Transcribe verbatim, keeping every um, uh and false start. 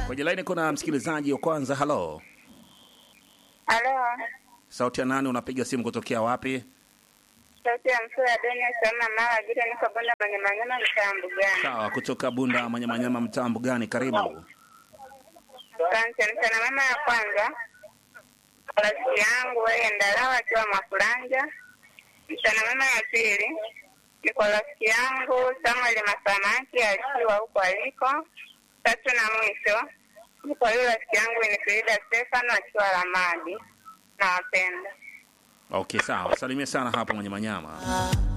Kwenye line kuna msikilizaji wa kwanza. Hello. Halo. Sauti ya nani, unapiga simu kutokea wapi? Sauti ya Msura Denia sama mara vile niko Bunda Manyamanyama mtambo gani? Sawa, kutoka Bunda Manyamanyama mtambo gani? Karibu. Asante. Mchana mama ya kwanza. Rafiki yangu wewe Ndalawa akiwa Makulanja. Mchana mama ya pili. Ni kwa rafiki yangu Samuel Masamaki akiwa huko aliko. Tatu na mwisho. Ni kwa yule rafiki yangu ni Frida Stefano akiwa Ramadi. Nawapenda. Okay, sawa. Salimia sana hapo Manyamanyama.